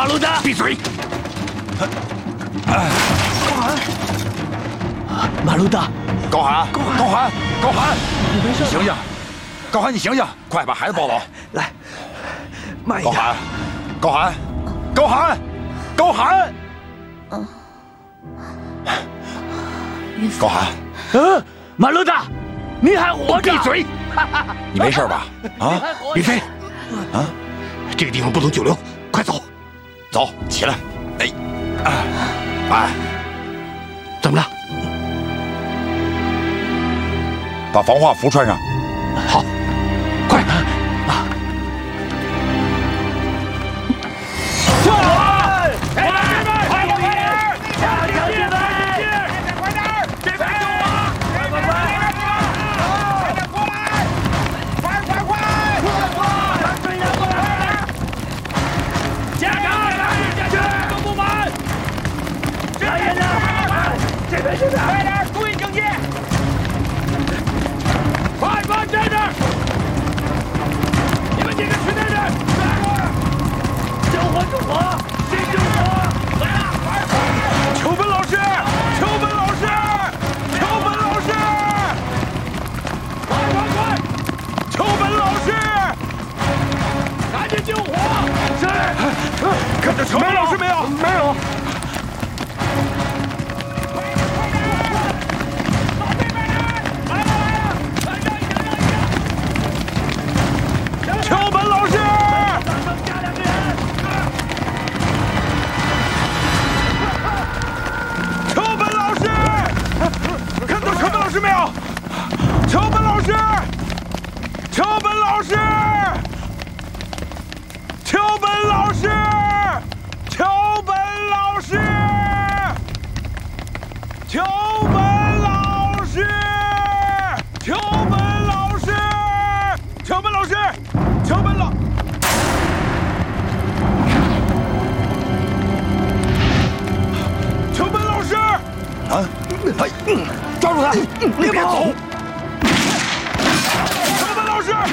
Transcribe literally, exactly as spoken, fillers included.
马路达， 闭嘴！ 哎，高寒，马路达， 高寒，高寒，高寒，高寒， 你没事？ 醒醒！高寒，你醒醒！快把孩子抱走！ 来，慢一点。 高寒，高寒，高寒，高寒。 嗯。 高寒， 嗯，马路达，你还活着？ 闭嘴！你没事吧？啊， 李飞， 啊， 这个地方不能久留，快走！ 走，起来！哎，哎，哎， 怎么了？ 把防化服穿上。 好，快！啊！救我！快点！快点！快点！加强进来！快点！这边救我！快快快！快点过来！快快快！快追人过来！加强！加强！都不满！来人呐！这边这边！快点！注意警戒！快快站着！你们几个去那边！救火救火！谁救火？来了！快快！秋本老师！秋本老师！秋本老师！快快快！秋本老师！赶紧救火！是。看见秋本老师没有？没有。秋本老师，加两个人。秋本老师，看到秋本老师没有？秋本老师，秋本老师，秋本老师，秋本老师，秋本老师，秋本老师，秋本老师。秋本老，秋本老师， 啊， 抓住他，别跑！ 秋本老师。